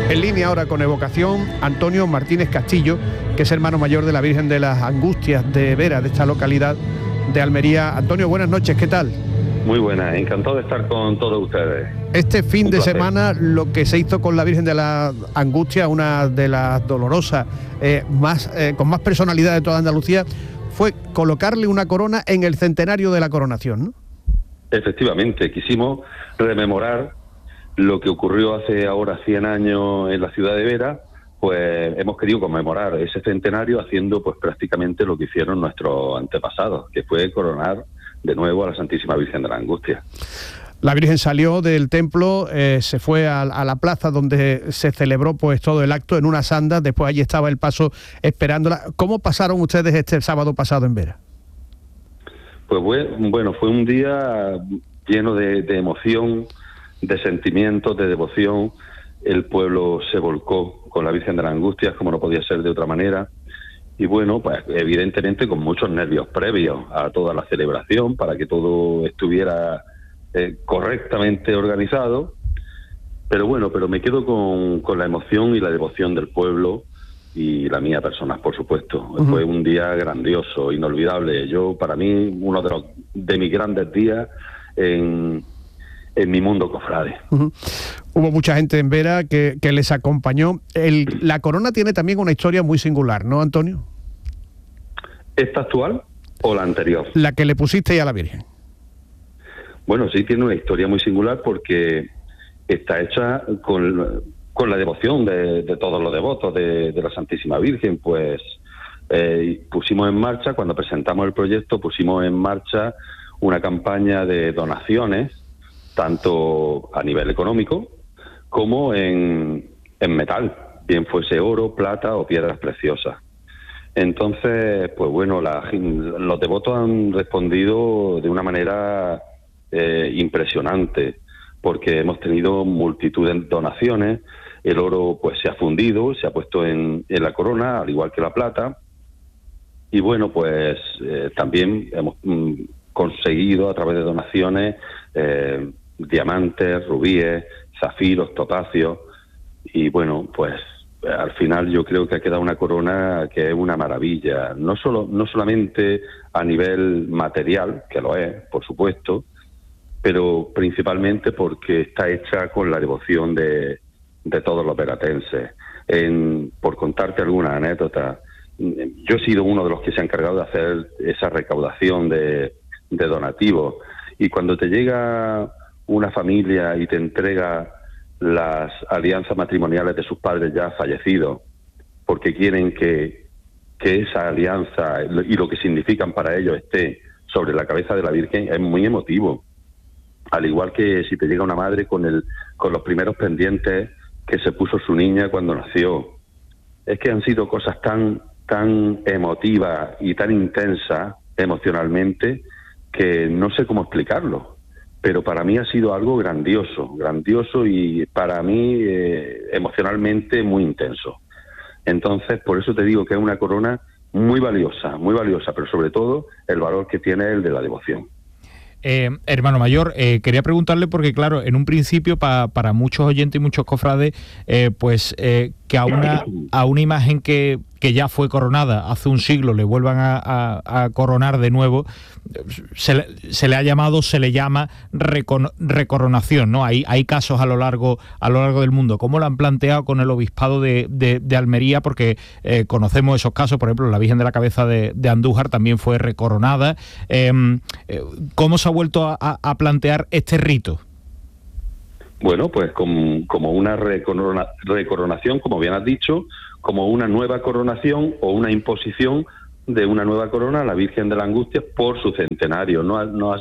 En línea ahora con evocación, Antonio Martínez Castillo, que es hermano mayor de la Virgen de las Angustias de Vera, de esta localidad de Almería. Antonio, buenas noches, ¿qué tal? Muy buenas, encantado de estar con todos ustedes. Este fin de semana lo que se hizo con la Virgen de las Angustias, una de las dolorosas, con más personalidad de toda Andalucía, fue colocarle una corona en el centenario de la coronación, ¿no? Efectivamente, quisimos rememorar lo que ocurrió hace ahora 100 años en la ciudad de Vera. Pues hemos querido conmemorar ese centenario haciendo pues prácticamente lo que hicieron nuestros antepasados, que fue coronar de nuevo a la Santísima Virgen de la Angustia. La Virgen salió del templo, se fue a la plaza donde se celebró pues todo el acto en una sanda, después allí estaba el paso esperándola. ¿Cómo pasaron ustedes este sábado pasado en Vera? Pues bueno, fue un día lleno de emoción, de sentimientos, de devoción. El pueblo se volcó con la Virgen de las Angustias, como no podía ser de otra manera. Y bueno, pues evidentemente con muchos nervios previos a toda la celebración para que todo estuviera correctamente organizado. Pero bueno, me quedo con la emoción y la devoción del pueblo y la mía personal, por supuesto. Fue un día grandioso, inolvidable. Para mí, uno de mis grandes días en mi mundo cofrade. Hubo mucha gente en Vera que les acompañó. La corona tiene también una historia muy singular, ¿no, Antonio? ¿Esta actual o la anterior? La que le pusiste a la Virgen. Bueno, sí, tiene una historia muy singular porque está hecha con la devoción de todos los devotos de la Santísima Virgen. Pues pusimos en marcha, cuando presentamos el proyecto, pusimos en marcha una campaña de donaciones, tanto a nivel económico como en metal, bien fuese oro, plata o piedras preciosas. Entonces, pues bueno, los devotos han respondido de una manera impresionante, porque hemos tenido multitud de donaciones. El oro pues se ha fundido, se ha puesto en la corona, al igual que la plata. Y bueno, pues también hemos conseguido a través de donaciones diamantes, rubíes, zafiros, topacios. Y bueno, pues al final yo creo que ha quedado una corona que es una maravilla, no solamente a nivel material, que lo es, por supuesto, pero principalmente porque está hecha con la devoción de todos los veratenses. Por contarte alguna anécdota, yo he sido uno de los que se ha encargado de hacer esa recaudación de donativos, y cuando te llega una familia y te entrega las alianzas matrimoniales de sus padres ya fallecidos, porque quieren que esa alianza y lo que significan para ellos esté sobre la cabeza de la Virgen, es muy emotivo. Al igual que si te llega una madre con los primeros pendientes que se puso su niña cuando nació. Es que han sido cosas tan emotivas y tan intensas emocionalmente que no sé cómo explicarlo. Pero para mí ha sido algo grandioso y para mí emocionalmente muy intenso. Entonces, por eso te digo que es una corona muy valiosa, pero sobre todo el valor que tiene el de la devoción. Hermano mayor, quería preguntarle porque claro, en un principio para muchos oyentes y muchos cofrades, que a una imagen que ya fue coronada hace un siglo le vuelvan a coronar de nuevo, se le llama recoronación, ¿no? Hay casos a lo largo del mundo. ¿Cómo lo han planteado con el obispado de Almería? Porque conocemos esos casos, por ejemplo, la Virgen de la Cabeza de Andújar también fue recoronada. ¿Cómo se ha vuelto a plantear este rito? Bueno, pues como una recoronación, como bien has dicho, como una nueva coronación o una imposición de una nueva corona a la Virgen de la Angustia por su centenario. No ha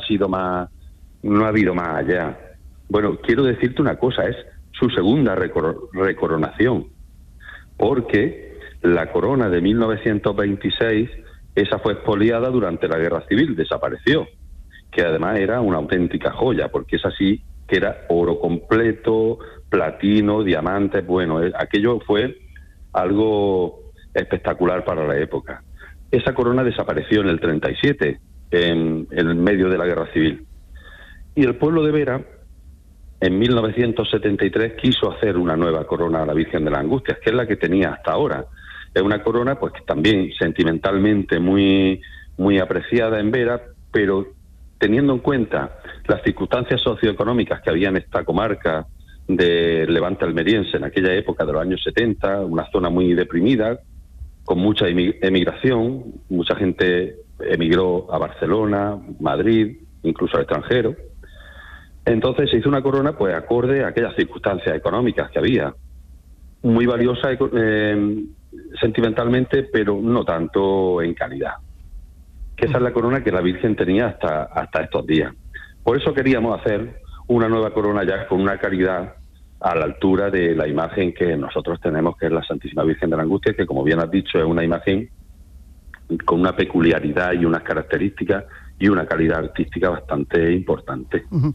habido más allá. Bueno, quiero decirte una cosa, es su segunda recoronación, porque la corona de 1926, esa fue expoliada durante la Guerra Civil, desapareció, que además era una auténtica joya, porque es así, que era oro completo, platino, diamantes. Bueno, aquello fue algo espectacular para la época. Esa corona desapareció en el 37, en medio de la Guerra Civil. Y el pueblo de Vera en 1973 quiso hacer una nueva corona a la Virgen de las Angustias, que es la que tenía hasta ahora. Es una corona pues que también sentimentalmente muy, muy apreciada en Vera, pero teniendo en cuenta las circunstancias socioeconómicas que había en esta comarca del Levante almeriense en aquella época de los años 70, una zona muy deprimida, con mucha emigración, mucha gente emigró a Barcelona, Madrid, incluso al extranjero. Entonces se hizo una corona pues acorde a aquellas circunstancias económicas que había, muy valiosa sentimentalmente, pero no tanto en calidad. Que esa es la corona que la Virgen tenía hasta estos días. Por eso queríamos hacer una nueva corona ya con una calidad a la altura de la imagen que nosotros tenemos, que es la Santísima Virgen de la Angustia, que como bien has dicho es una imagen con una peculiaridad y unas características y una calidad artística bastante importante. Uh-huh.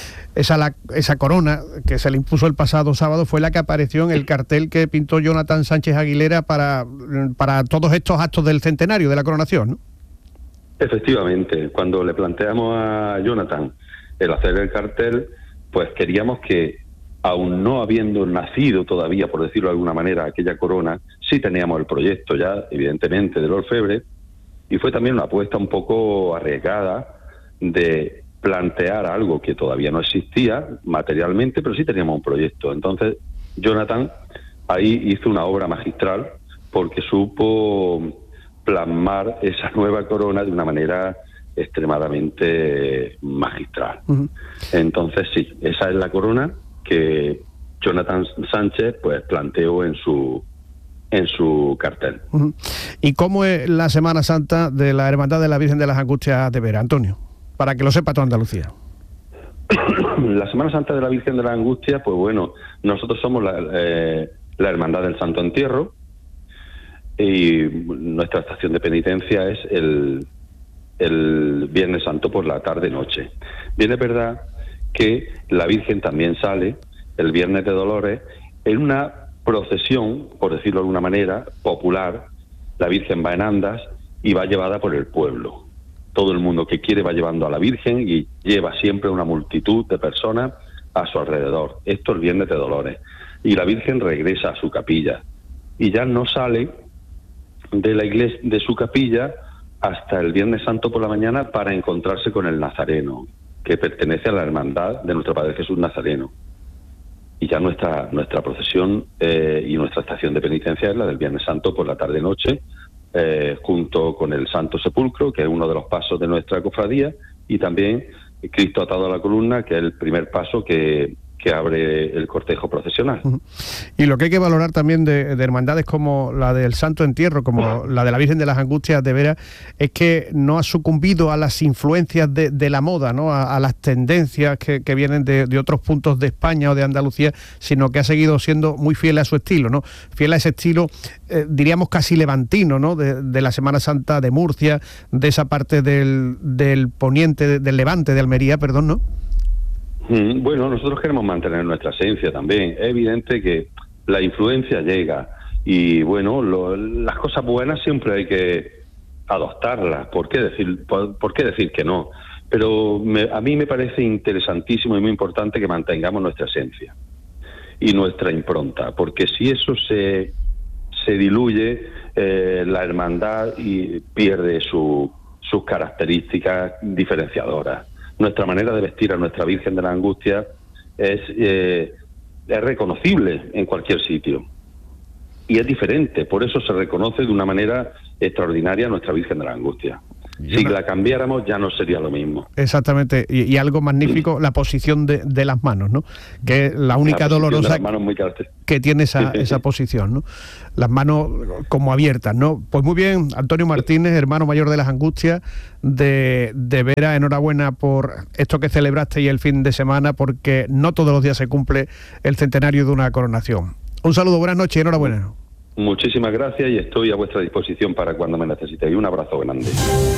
Esa corona que se le impuso el pasado sábado fue la que apareció en el cartel que pintó Jonathan Sánchez Aguilera para todos estos actos del centenario de la coronación, ¿no? Efectivamente, cuando le planteamos a Jonathan el hacer el cartel, pues queríamos que, aún no habiendo nacido todavía, por decirlo de alguna manera, aquella corona, sí teníamos el proyecto ya, evidentemente, del orfebre, y fue también una apuesta un poco arriesgada de plantear algo que todavía no existía materialmente, pero sí teníamos un proyecto. Entonces, Jonathan ahí hizo una obra magistral porque supo plasmar esa nueva corona de una manera extremadamente magistral. Uh-huh. Entonces, sí, esa es la corona que Jonathan Sánchez pues planteó en su cartel. Uh-huh. ¿Y cómo es la Semana Santa de la Hermandad de la Virgen de las Angustias de Vera, Antonio? Para que lo sepa toda Andalucía. La Semana Santa de la Virgen de las Angustias, pues bueno, nosotros somos la Hermandad del Santo Entierro y nuestra estación de penitencia es el Viernes Santo por la tarde-noche. Bien, es verdad que la Virgen también sale el Viernes de Dolores en una procesión, por decirlo de alguna manera, popular. La Virgen va en andas y va llevada por el pueblo. Todo el mundo que quiere va llevando a la Virgen y lleva siempre una multitud de personas a su alrededor. Esto es el Viernes de Dolores. Y la Virgen regresa a su capilla y ya no sale de la iglesia, de su capilla, hasta el Viernes Santo por la mañana para encontrarse con el Nazareno, que pertenece a la hermandad de nuestro Padre Jesús Nazareno. Y ya nuestra procesión y nuestra estación de penitencia es la del Viernes Santo por la tarde-noche, junto con el Santo Sepulcro, que es uno de los pasos de nuestra cofradía, y también Cristo atado a la columna, que es el primer paso que abre el cortejo procesional. Uh-huh. Y lo que hay que valorar también de hermandades como la del Santo Entierro, como la de la Virgen de las Angustias de Vera, es que no ha sucumbido a las influencias de la moda, ¿no? A las tendencias que vienen de otros puntos de España o de Andalucía, sino que ha seguido siendo muy fiel a su estilo, ¿no? Fiel a ese estilo, diríamos casi levantino, ¿no? De la Semana Santa de Murcia, de esa parte del poniente, del Levante, de Almería, perdón, ¿no? Bueno, nosotros queremos mantener nuestra esencia también. Es evidente que la influencia llega y, bueno, las cosas buenas siempre hay que adoptarlas. ¿Por qué decir que no? Pero a mí me parece interesantísimo y muy importante que mantengamos nuestra esencia y nuestra impronta, porque si eso se diluye, la hermandad y pierde sus características diferenciadoras. Nuestra manera de vestir a nuestra Virgen de la Angustia es reconocible en cualquier sitio y es diferente, por eso se reconoce de una manera extraordinaria a nuestra Virgen de la Angustia. Si la cambiáramos ya no sería lo mismo. Exactamente, y algo magnífico, la posición de las manos, ¿no? Que es la única dolorosa que tiene esa posición, ¿no? Las manos como abiertas, ¿no? Pues muy bien, Antonio Martínez, hermano mayor de las Angustias de Vera, enhorabuena por esto que celebraste y el fin de semana, porque no todos los días se cumple el centenario de una coronación. Un saludo, buenas noches y enhorabuena. Muchísimas gracias y estoy a vuestra disposición para cuando me necesitéis. Un abrazo grande.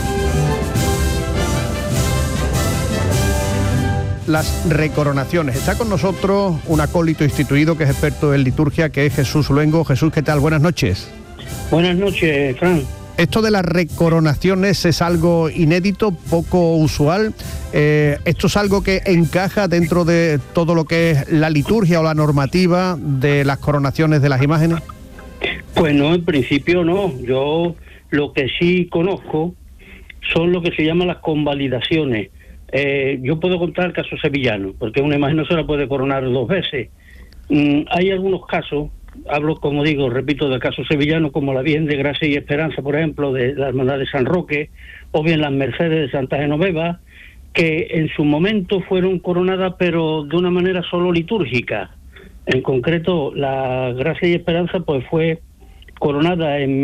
Las recoronaciones. Está con nosotros un acólito instituido que es experto en liturgia, que es Jesús Luengo. Jesús, ¿qué tal? Buenas noches. Buenas noches, Fran. Esto de las recoronaciones es algo inédito, poco usual. ¿Esto es algo que encaja dentro de todo lo que es la liturgia o la normativa de las coronaciones de las imágenes? Pues no, en principio no. Yo lo que sí conozco son lo que se llaman las convalidaciones. Yo puedo contar el caso sevillano, porque una imagen no se la puede coronar 2 veces. Hay algunos casos, hablo, como digo, repito, del caso sevillano, como la Virgen de Gracia y Esperanza, por ejemplo, de la Hermandad de San Roque, o bien las Mercedes de Santa Genoveva, que en su momento fueron coronadas, pero de una manera solo litúrgica. En concreto, la Gracia y Esperanza pues fue coronada en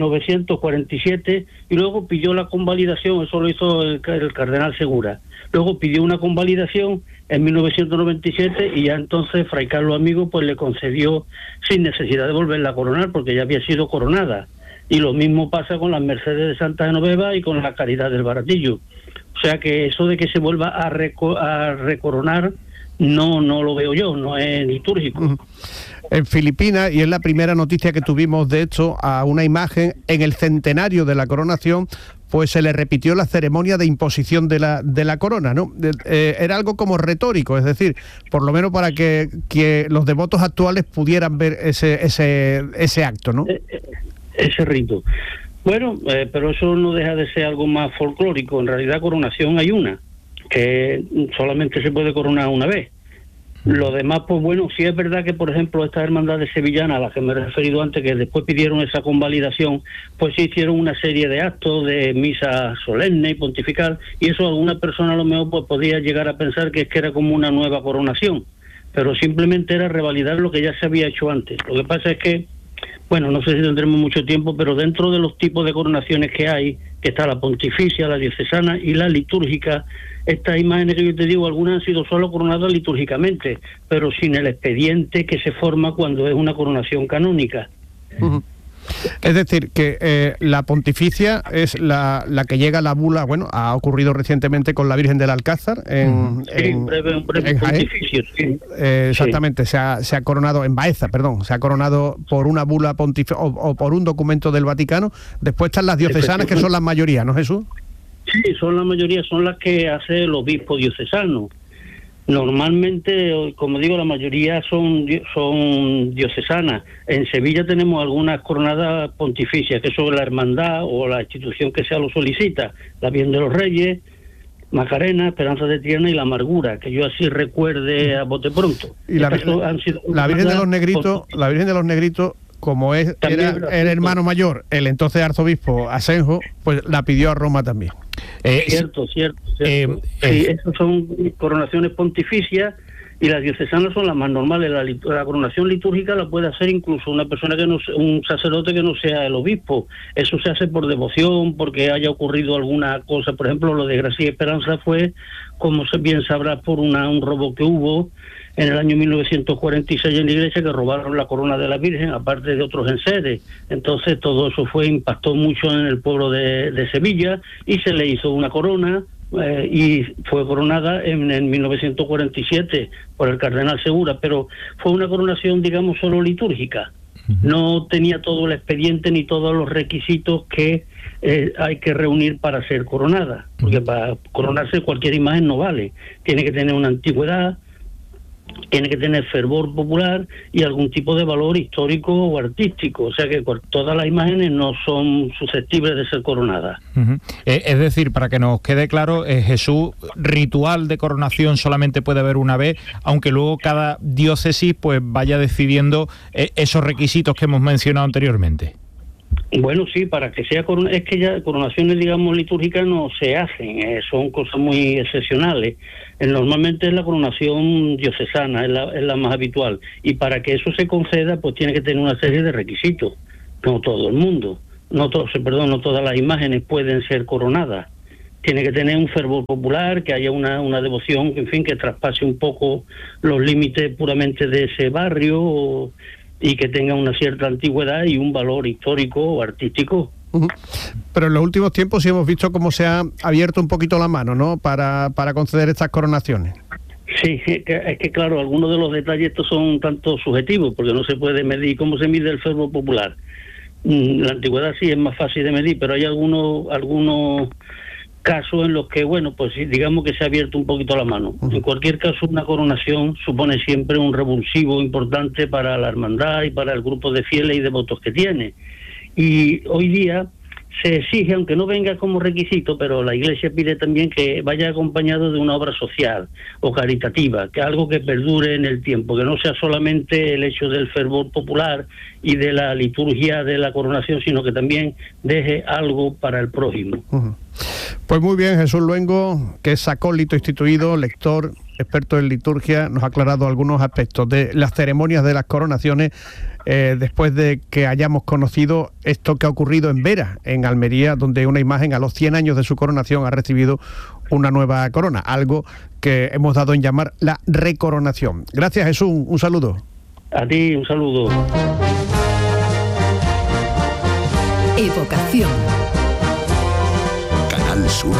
1947 y luego pidió la convalidación, eso lo hizo el cardenal Segura. Luego pidió una convalidación en 1997 y ya entonces Fray Carlos Amigo pues le concedió sin necesidad de volverla a coronar porque ya había sido coronada. Y lo mismo pasa con las Mercedes de Santa Genoveva y con la Caridad del Baratillo. O sea que eso de que se vuelva a recoronar no lo veo yo, no es litúrgico. En Filipinas, y es la primera noticia que tuvimos de hecho, a una imagen en el centenario de la coronación, pues se le repitió la ceremonia de imposición de la corona, ¿no? Era algo como retórico, es decir, por lo menos para que los devotos actuales pudieran ver ese acto, ¿no? Ese rito. Bueno, pero eso no deja de ser algo más folclórico. En realidad coronación hay una, que solamente se puede coronar una vez. Lo demás, pues bueno, sí es verdad que, por ejemplo, estas hermandades sevillanas, a las que me he referido antes, que después pidieron esa convalidación, pues sí hicieron una serie de actos de misa solemne y pontifical, y eso alguna persona a lo mejor pues podía llegar a pensar que es que era como una nueva coronación, pero simplemente era revalidar lo que ya se había hecho antes. Lo que pasa es que, bueno, no sé si tendremos mucho tiempo, pero dentro de los tipos de coronaciones que hay, que está la pontificia, la diocesana y la litúrgica, estas imágenes que yo te digo, algunas han sido solo coronadas litúrgicamente, pero sin el expediente que se forma cuando es una coronación canónica. Uh-huh. Es decir, que la pontificia es la que llega a la bula, bueno, ha ocurrido recientemente con la Virgen del Alcázar en breve pontificio, sí. Exactamente, sí. Se ha coronado en Baeza, se ha coronado por una bula pontificia o por un documento del Vaticano. Después están las diocesanas, que son la mayoría, ¿no, Jesús? Sí, son la mayoría, son las que hace el obispo diocesano. Normalmente, como digo, la mayoría son diocesanas. En Sevilla tenemos algunas coronadas pontificias, que son la hermandad o la institución que sea lo solicita, la Virgen de los Reyes, Macarena, Esperanza de Tierna y la Amargura, que yo así recuerde a bote pronto. Y la Virgen de los Negritos, como era el hermano mayor, el entonces arzobispo Asenjo, pues la pidió a Roma también. Cierto. Sí, esas son coronaciones pontificias y las diocesanas son las más normales. La coronación litúrgica la puede hacer incluso una persona un sacerdote que no sea el obispo. Eso se hace por devoción, porque haya ocurrido alguna cosa. Por ejemplo, lo de Gracia y Esperanza fue, como bien sabrás, por un robo que hubo en el año 1946 en la iglesia, que robaron la corona de la Virgen, aparte de otros enseres. Entonces todo eso impactó mucho en el pueblo de Sevilla, y se le hizo una corona, y fue coronada en 1947 por el cardenal Segura, pero fue una coronación, digamos, solo litúrgica. No tenía todo el expediente ni todos los requisitos que hay que reunir para ser coronada, porque para coronarse cualquier imagen no vale. Tiene que tener una antigüedad, tiene que tener fervor popular y algún tipo de valor histórico o artístico. O sea que todas las imágenes no son susceptibles de ser coronadas. Uh-huh. Es decir, para que nos quede claro, Jesús, ritual de coronación solamente puede haber una vez, aunque luego cada diócesis pues vaya decidiendo esos requisitos que hemos mencionado anteriormente. Bueno, sí, para que sea es que ya coronaciones, digamos, litúrgicas no se hacen, son cosas muy excepcionales. Normalmente es la coronación diocesana, es la más habitual, y para que eso se conceda, pues tiene que tener una serie de requisitos. No todo el mundo, no todas las imágenes pueden ser coronadas. Tiene que tener un fervor popular, que haya una devoción, en fin, que traspase un poco los límites puramente de ese barrio, y que tenga una cierta antigüedad y un valor histórico o artístico. Uh-huh. Pero en los últimos tiempos sí hemos visto cómo se ha abierto un poquito la mano, ¿no?, para conceder estas coronaciones. Sí, es que claro, algunos de los detalles estos son tanto subjetivos, porque no se puede medir cómo se mide el fervor popular. La antigüedad sí es más fácil de medir, pero hay algunos casos en los que, bueno, pues digamos que se ha abierto un poquito la mano. En cualquier caso, una coronación supone siempre un revulsivo importante para la hermandad y para el grupo de fieles y devotos que tiene. Y hoy día se exige, aunque no venga como requisito, pero la Iglesia pide también que vaya acompañado de una obra social o caritativa, que algo que perdure en el tiempo, que no sea solamente el hecho del fervor popular y de la liturgia de la coronación, sino que también deje algo para el prójimo. Pues muy bien, Jesús Luengo, que es acólito instituido, lector, experto en liturgia, nos ha aclarado algunos aspectos de las ceremonias de las coronaciones, después de que hayamos conocido esto que ha ocurrido en Vera, en Almería, donde una imagen a los 100 años de su coronación ha recibido una nueva corona, algo que hemos dado en llamar la recoronación. Gracias, Jesús, un saludo. A ti, un saludo. Evocación. Canal Sur